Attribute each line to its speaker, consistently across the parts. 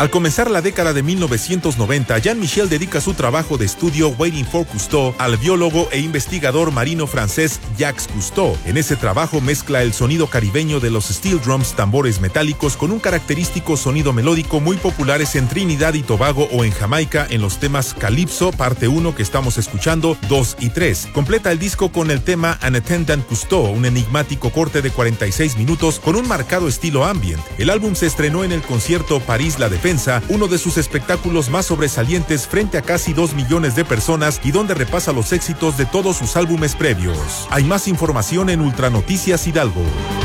Speaker 1: Al comenzar la década de 1990, Jean-Michel dedica su trabajo de estudio Waiting for Cousteau al biólogo e investigador marino francés Jacques Cousteau. En ese trabajo mezcla el sonido caribeño de los steel drums, tambores metálicos, con un característico sonido melódico muy populares en Trinidad y Tobago o en Jamaica en los temas Calypso, parte 1 que estamos escuchando, 2 y 3. Completa el disco con el tema An Attendant Cousteau, un enigmático corte de 46 minutos con un marcado estilo ambient. El álbum se estrenó en el concierto París La Defensa, uno de sus espectáculos más sobresalientes frente a casi 2 millones de personas y donde repasa los éxitos de todos sus álbumes previos. Hay más información en Ultranoticias Hidalgo.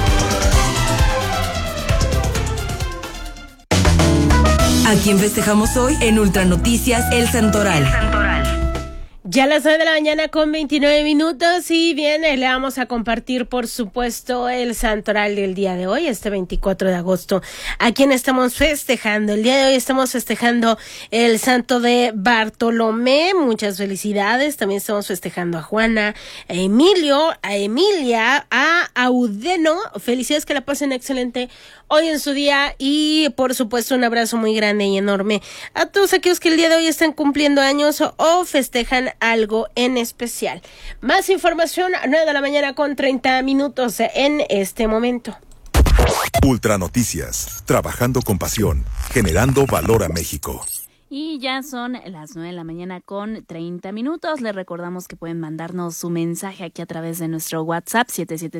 Speaker 2: ¿A quién festejamos hoy en Ultranoticias El Santoral?
Speaker 3: Ya a las 9 de la mañana con 29 minutos y bien, le vamos a compartir por supuesto el santoral del día de hoy, este 24 de agosto. ¿A quién estamos festejando? El día de hoy estamos festejando el santo de Bartolomé, muchas felicidades. También estamos festejando a Juana, a Emilio, a Emilia, a Audeno. Felicidades, que la pasen excelente hoy en su día y por supuesto un abrazo muy grande y enorme a todos aquellos que el día de hoy están cumpliendo años o festejan algo en especial. Más información a 9 de la mañana con 30 minutos en este momento.
Speaker 4: Ultranoticias, trabajando con pasión, generando valor a México.
Speaker 5: Y ya son las 9 de la mañana con 30 minutos. Les recordamos que pueden mandarnos su mensaje aquí a través de nuestro WhatsApp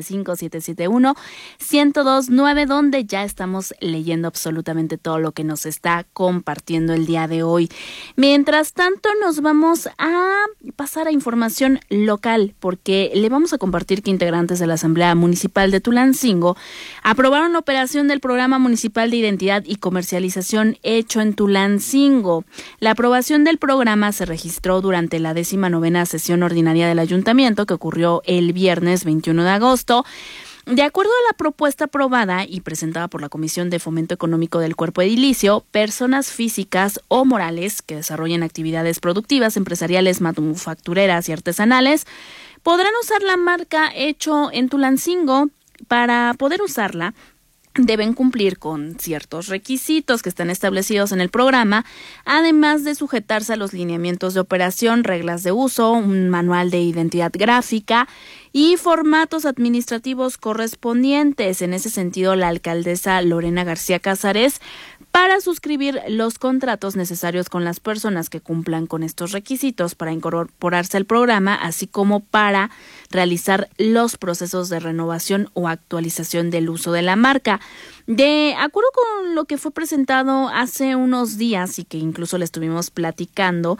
Speaker 5: 775-771-1029, donde ya estamos leyendo absolutamente todo lo que nos está compartiendo el día de hoy. Mientras tanto, nos vamos a pasar a información local, porque le vamos a compartir que integrantes de la Asamblea Municipal de Tulancingo aprobaron la operación del Programa Municipal de Identidad y Comercialización Hecho en Tulancingo. La aprobación del programa se registró durante la 19ª sesión ordinaria del Ayuntamiento, que ocurrió el viernes 21 de agosto. De acuerdo a la propuesta aprobada y presentada por la Comisión de Fomento Económico del Cuerpo Edilicio, personas físicas o morales que desarrollen actividades productivas, empresariales, manufactureras y artesanales podrán usar la marca Hecho en Tulancingo. Para poder usarla, deben cumplir con ciertos requisitos que están establecidos en el programa, además de sujetarse a los lineamientos de operación, reglas de uso, un manual de identidad gráfica y formatos administrativos correspondientes. En ese sentido, la alcaldesa Lorena García Cázares, para suscribir los contratos necesarios con las personas que cumplan con estos requisitos para incorporarse al programa, así como para realizar los procesos de renovación o actualización del uso de la marca. De acuerdo con lo que fue presentado hace unos días y que incluso le estuvimos platicando,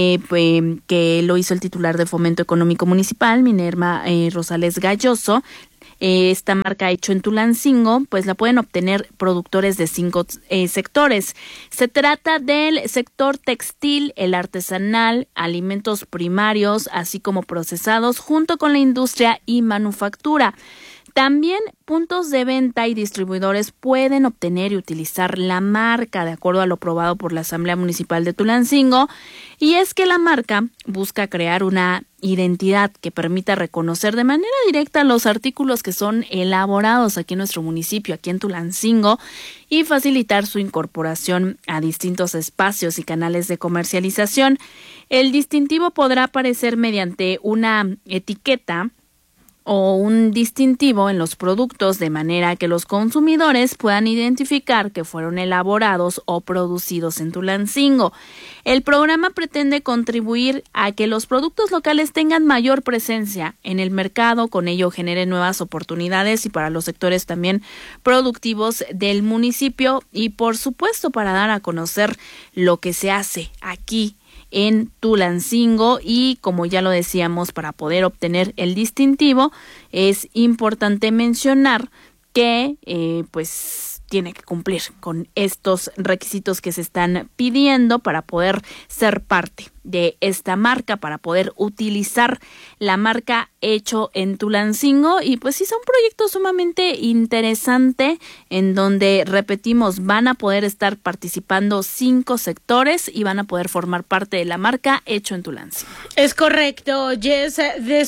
Speaker 5: que lo hizo el titular de Fomento Económico Municipal, Minerva Rosales Galloso, esta marca Hecho en Tulancingo, pues la pueden obtener productores de 5 sectores. Se trata del sector textil, el artesanal, alimentos primarios, así como procesados, junto con la industria y manufactura. También puntos de venta y distribuidores pueden obtener y utilizar la marca, de acuerdo a lo aprobado por la Asamblea Municipal de Tulancingo, y es que la marca busca crear una identidad que permita reconocer de manera directa los artículos que son elaborados aquí en nuestro municipio, aquí en Tulancingo, y facilitar su incorporación a distintos espacios y canales de comercialización. El distintivo podrá aparecer mediante una etiqueta o un distintivo en los productos, de manera que los consumidores puedan identificar que fueron elaborados o producidos en Tulancingo. El programa pretende contribuir a que los productos locales tengan mayor presencia en el mercado, con ello genere nuevas oportunidades y para los sectores también productivos del municipio y por supuesto para dar a conocer lo que se hace aquí en Tulancingo. Y como ya lo decíamos, para poder obtener el distintivo es importante mencionar que pues tiene que cumplir con estos requisitos que se están pidiendo para poder ser parte de esta marca para poder utilizar la marca Hecho en Tulancingo. Y pues sí, es un proyecto sumamente interesante en donde, repetimos, van a poder estar participando 5 sectores y van a poder formar parte de la marca Hecho en Tulancingo.
Speaker 3: Es correcto, Jess.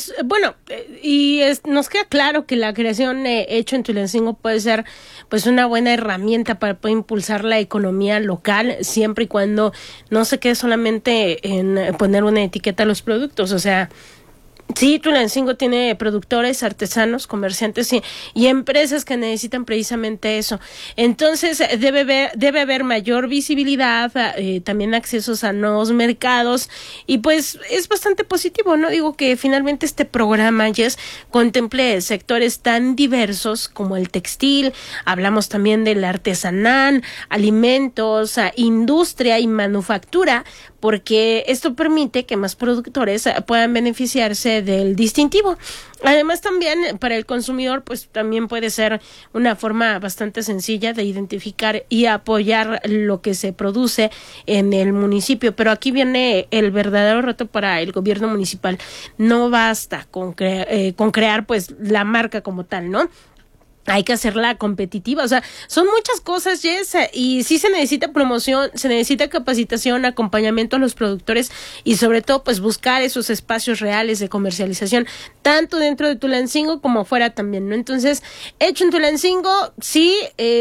Speaker 3: Nos queda claro que la creación Hecho en Tulancingo puede ser pues una buena herramienta para poder impulsar la economía local, siempre y cuando no se quede solamente en poner una etiqueta a los productos. O sea, sí, Tulancingo tiene productores, artesanos, comerciantes y empresas que necesitan precisamente eso. Entonces, debe haber mayor visibilidad, también accesos a nuevos mercados, y pues es bastante positivo, ¿no? Digo que finalmente este programa, Jess, contemple sectores tan diversos como el textil, hablamos también del artesanal, alimentos, industria y manufactura, porque esto permite que más productores puedan beneficiarse del distintivo. Además, también para el consumidor, pues también puede ser una forma bastante sencilla de identificar y apoyar lo que se produce en el municipio. Pero aquí viene el verdadero reto para el gobierno municipal. No basta con crear pues la marca como tal, ¿no? Hay que hacerla competitiva. O sea, son muchas cosas, Jess, y sí se necesita promoción, se necesita capacitación, acompañamiento a los productores y sobre todo pues buscar esos espacios reales de comercialización, tanto dentro de Tulancingo como fuera también, ¿no? Entonces, Hecho en Tulancingo, sí,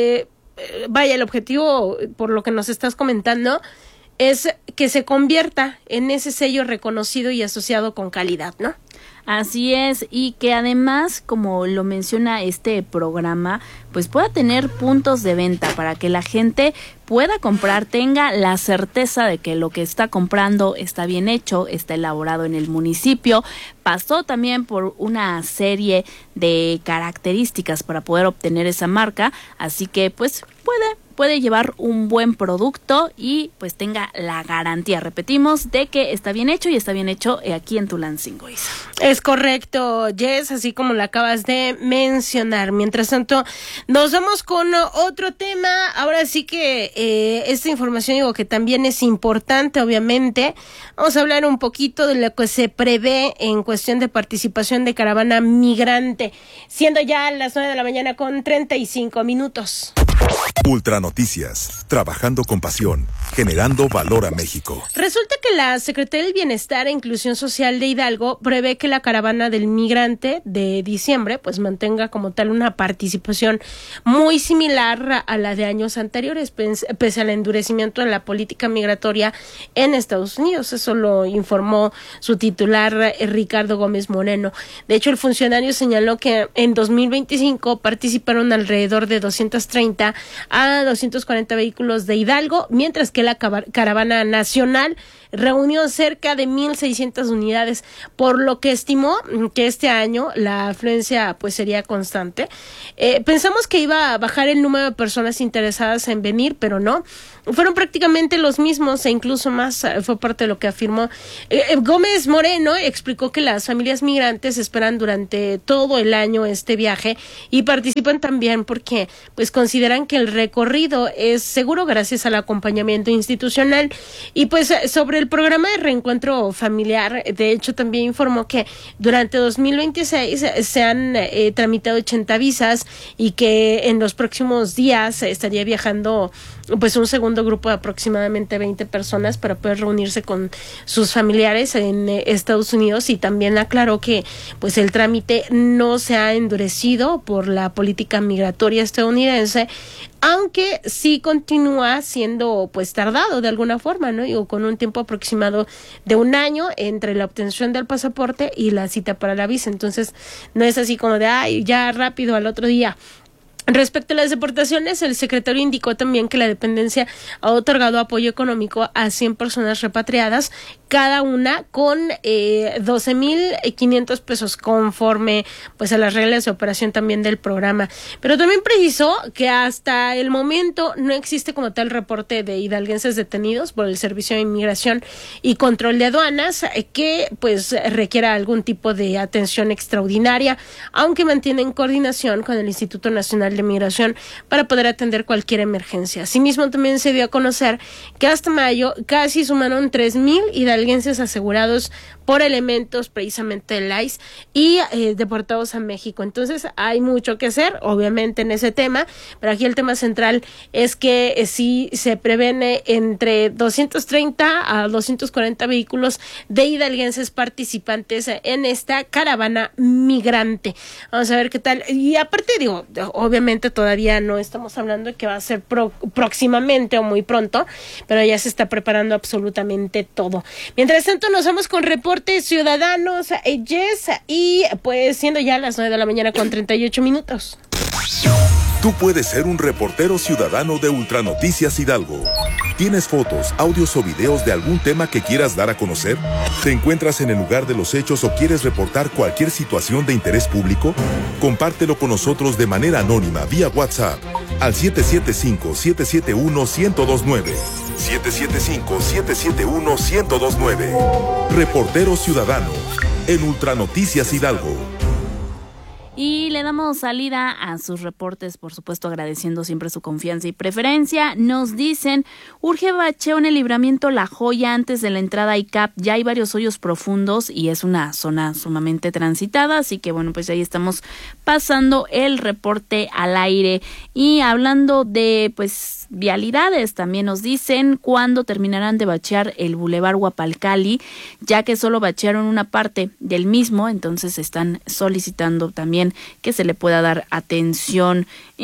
Speaker 3: vaya, el objetivo, por lo que nos estás comentando, es que se convierta en ese sello reconocido y asociado con calidad, ¿no?
Speaker 5: Así es, y que además, como lo menciona este programa, pues pueda tener puntos de venta para que la gente pueda comprar, tenga la certeza de que lo que está comprando está bien hecho, está elaborado en el municipio. Pasó también por una serie de características para poder obtener esa marca, así que pues puede llevar un buen producto y pues tenga la garantía, repetimos, de que está bien hecho y está bien hecho aquí en Tulancingo, Isa.
Speaker 3: Es correcto, Jess, así como lo acabas de mencionar. Mientras tanto, nos vamos con otro tema. Ahora sí que esta información digo que también es importante, obviamente. Vamos a hablar un poquito de lo que se prevé en cuestión de participación de caravana migrante, siendo ya las 9:35 a.m.
Speaker 4: Ultranoticias, trabajando con pasión, generando valor a México.
Speaker 3: Resulta que la Secretaría del Bienestar e Inclusión Social de Hidalgo prevé que la caravana del migrante de diciembre pues mantenga como tal una participación muy similar a la de años anteriores, pese al endurecimiento de la política migratoria en Estados Unidos. Eso lo informó su titular, Ricardo Gómez Moreno. De hecho, el funcionario señaló que en 2025 participaron alrededor de 230 a 240 vehículos de Hidalgo, mientras que la caravana nacional reunió cerca de 1,600 unidades, por lo que estimó que este año la afluencia pues sería constante. Pensamos que iba a bajar el número de personas interesadas en venir, pero no. Fueron prácticamente los mismos e incluso más, fue parte de lo que afirmó. Gómez Moreno explicó que las familias migrantes esperan durante todo el año este viaje y participan también porque pues consideran que el recorrido es seguro gracias al acompañamiento institucional. Y pues sobre el programa de reencuentro familiar, de hecho también informó que durante 2026 se han tramitado 80 visas y que en los próximos días estaría viajando pues un segundo grupo de aproximadamente 20 personas para poder reunirse con sus familiares en Estados Unidos. Y también aclaró que pues el trámite no se ha endurecido por la política migratoria estadounidense, aunque sí continúa siendo pues tardado de alguna forma, ¿no? Digo, con un tiempo aproximado de 1 año entre la obtención del pasaporte y la cita para la visa. Entonces no es así como de ay, ya rápido al otro día. Respecto a las deportaciones, el secretario indicó también que la dependencia ha otorgado apoyo económico a 100 personas repatriadas, cada una con 12,500 pesos conforme pues a las reglas de operación también del programa. Pero también precisó que hasta el momento no existe como tal reporte de hidalguenses detenidos por el Servicio de Inmigración y Control de Aduanas que pues requiera algún tipo de atención extraordinaria, aunque mantienen coordinación con el Instituto Nacional de Migración para poder atender cualquier emergencia. Asimismo, también se dio a conocer que hasta mayo casi sumaron 3,000 hidalguenses asegurados por elementos precisamente del ICE y deportados a México. Entonces hay mucho que hacer, obviamente, en ese tema, pero aquí el tema central es que sí se prevén entre 230 a 240 vehículos de hidalguenses participantes en esta caravana migrante. Vamos a ver qué tal. Y aparte, digo, obviamente todavía no estamos hablando de que va a ser próximamente o muy pronto, pero ya se está preparando absolutamente todo. Mientras tanto, nos vamos con reportes ciudadanos, Jess, y pues siendo ya las 9 de la mañana con 38 minutos.
Speaker 4: Tú puedes ser un reportero ciudadano de Ultranoticias Hidalgo. ¿Tienes fotos, audios o videos de algún tema que quieras dar a conocer? ¿Te encuentras en el lugar de los hechos o quieres reportar cualquier situación de interés público? Compártelo con nosotros de manera anónima vía WhatsApp al 775-771-1029. 775-771-1029. Reportero ciudadano en Ultranoticias Hidalgo.
Speaker 5: Y le damos salida a sus reportes, por supuesto agradeciendo siempre su confianza y preferencia. Nos dicen, urge bacheo en el libramiento La Joya antes de la entrada a ICAP. Ya hay varios hoyos profundos y es una zona sumamente transitada, así que bueno, pues ahí estamos pasando el reporte al aire. Y hablando de pues vialidades, también nos dicen cuándo terminarán de bachear el Boulevard Huapalcali, ya que solo bachearon una parte del mismo, entonces están solicitando también que se le pueda dar atención.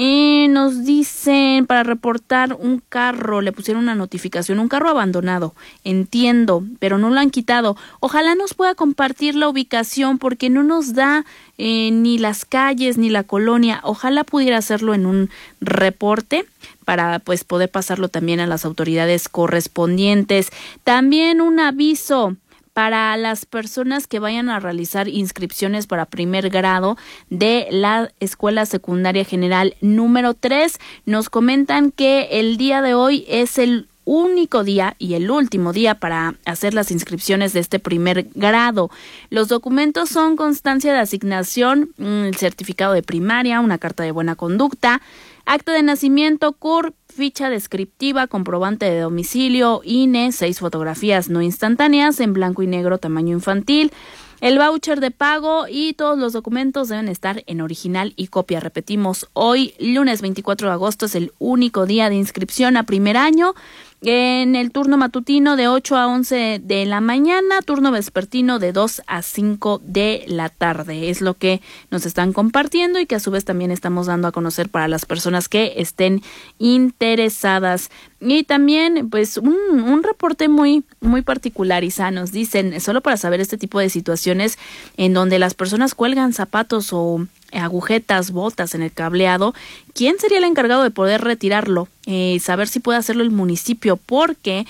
Speaker 5: Y nos dicen, para reportar un carro, le pusieron una notificación, un carro abandonado, entiendo, pero no lo han quitado. Ojalá nos pueda compartir la ubicación porque no nos da ni las calles ni la colonia. Ojalá pudiera hacerlo en un reporte para pues poder pasarlo también a las autoridades correspondientes. También un aviso para las personas que vayan a realizar inscripciones para primer grado de la Escuela Secundaria General número 3. Nos comentan que el día de hoy es el único día y el último día para hacer las inscripciones de este primer grado. Los documentos son constancia de asignación, el certificado de primaria, una carta de buena conducta, acta de nacimiento, CURP, ficha descriptiva, comprobante de domicilio, INE, 6 fotografías no instantáneas en blanco y negro tamaño infantil, el voucher de pago y todos los documentos deben estar en original y copia. Repetimos, hoy, lunes 24 de agosto, es el único día de inscripción a primer año. En el turno matutino de 8 a 11 de la mañana, turno vespertino de 2 a 5 de la tarde. Es lo que nos están compartiendo y que a su vez también estamos dando a conocer para las personas que estén interesadas. Y también, pues, un reporte muy particular, Isa. Nos dicen, solo para saber este tipo de situaciones en donde las personas cuelgan zapatos o agujetas, botas en el cableado, ¿quién sería el encargado de poder retirarlo? Saber si puede hacerlo el municipio, porque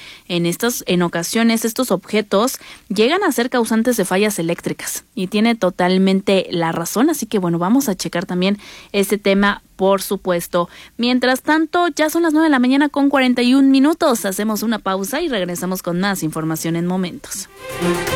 Speaker 5: en ocasiones estos objetos llegan a ser causantes de fallas eléctricas y tiene totalmente la razón, así que bueno, vamos a checar también este tema, por supuesto. Mientras tanto, ya son las 9 de la mañana con 41 minutos, hacemos una pausa y regresamos con más información en momentos.